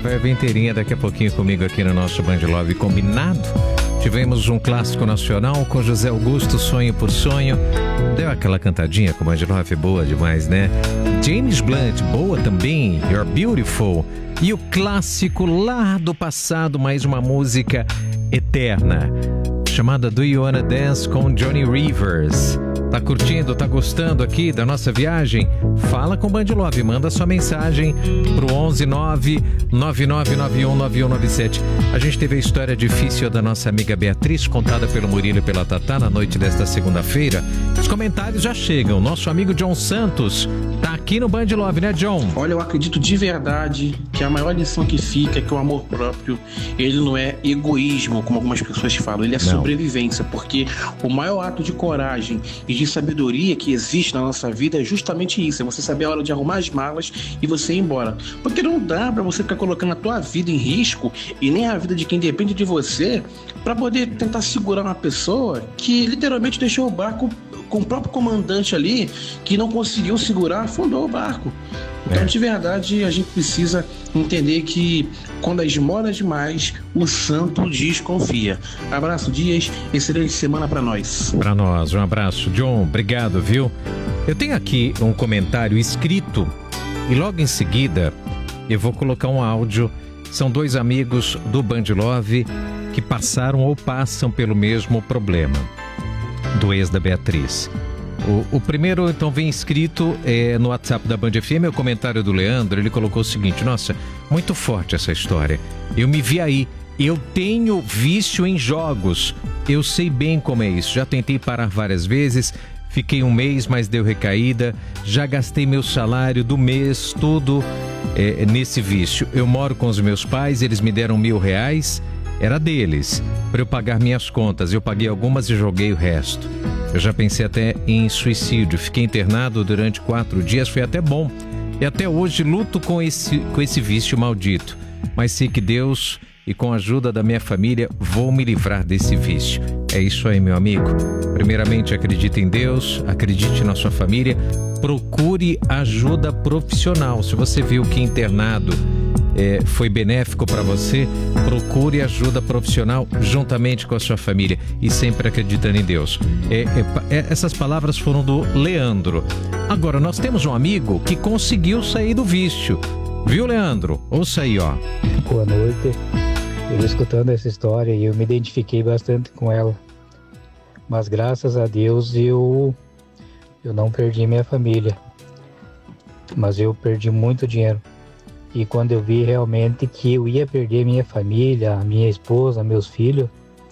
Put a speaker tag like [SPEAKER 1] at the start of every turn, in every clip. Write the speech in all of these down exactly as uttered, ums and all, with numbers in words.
[SPEAKER 1] vai vir inteirinha daqui a pouquinho comigo aqui no nosso Band Love Combinado. Tivemos um clássico nacional com José Augusto, Sonho por Sonho. Deu aquela cantadinha com Band Love, boa demais, né? James Blunt, boa também, You're Beautiful. E o clássico lá do passado, mais uma música eterna, chamada Do You Wanna Dance com Johnny Rivers. Tá curtindo, tá gostando aqui da nossa viagem? Fala com o Band Love, manda sua mensagem pro onze nove nove nove nove um nove um nove sete. A gente teve a história difícil da nossa amiga Beatriz, contada pelo Murilo e pela Tatá na noite desta segunda-feira. Os comentários já chegam. Nosso amigo John Santos tá aqui no Band Love, né, John?
[SPEAKER 2] Olha, eu acredito de verdade que a maior lição que fica é que o amor próprio, ele não é egoísmo, como algumas pessoas falam, ele é não. sobrevivência, porque o maior ato de coragem e de sabedoria que existe na nossa vida é justamente isso, é você saber a hora de arrumar as malas e você ir embora. Porque não dá pra você ficar colocando a tua vida em risco e nem a vida de quem depende de você pra poder tentar segurar uma pessoa que literalmente deixou o barco com o próprio comandante ali, que não conseguiu segurar, afundou o barco. Então, é. de verdade, a gente precisa entender que quando a esmola é demais, o santo desconfia. Abraço, Dias. Excelente semana para nós.
[SPEAKER 1] Para nós, um abraço. John, obrigado, viu? Eu tenho aqui um comentário escrito e logo em seguida eu vou colocar um áudio. São dois amigos do Band Love que passaram ou passam pelo mesmo problema do ex da Beatriz. O, o primeiro, então, vem escrito é, no WhatsApp da Band F M, é o comentário do Leandro. Ele colocou o seguinte: nossa, muito forte essa história. Eu me vi aí. Eu tenho vício em jogos. Eu sei bem como é isso. Já tentei parar várias vezes. Fiquei um mês, mas deu recaída. Já gastei meu salário do mês, tudo é, nesse vício. Eu moro com os meus pais, eles me deram mil reais. Era deles, para eu pagar minhas contas. Eu paguei algumas e joguei o resto. Eu já pensei até em suicídio. Fiquei internado durante quatro dias, foi até bom. E até hoje luto com esse, com esse vício maldito. Mas sei que Deus e com a ajuda da minha família vou me livrar desse vício. É isso aí, meu amigo. Primeiramente, acredite em Deus, acredite na sua família. Procure ajuda profissional. Se você viu que internado É, foi benéfico para você, procure ajuda profissional juntamente com a sua família e sempre acreditando em Deus. É, é, é, essas palavras foram do Leandro. Agora, nós temos um amigo que conseguiu sair do vício. Viu, Leandro? Ouça aí, ó.
[SPEAKER 3] Boa noite. Eu escutando essa história e eu me identifiquei bastante com ela. Mas graças a Deus eu, eu não perdi minha família. Mas eu perdi muito dinheiro. E quando eu vi realmente que eu ia perder minha família, minha esposa, meus filhos,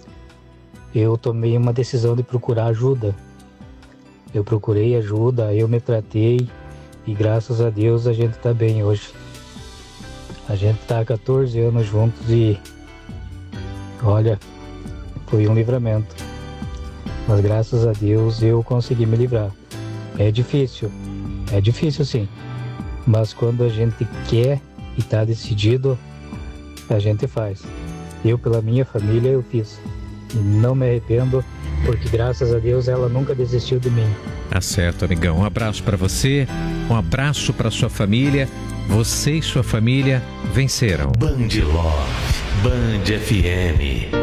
[SPEAKER 3] eu tomei uma decisão de procurar ajuda. Eu procurei ajuda, eu me tratei e graças a Deus a gente está bem hoje. A gente está há quatorze anos juntos e olha, foi um livramento. Mas graças a Deus eu consegui me livrar. É difícil, é difícil sim. Mas quando a gente quer e está decidido, a gente faz. Eu, pela minha família, eu fiz. E não me arrependo, porque graças a Deus ela nunca desistiu de mim.
[SPEAKER 1] Tá certo, amigão. Um abraço para você, um abraço para sua família. Você e sua família venceram.
[SPEAKER 4] Band Love, Band F M.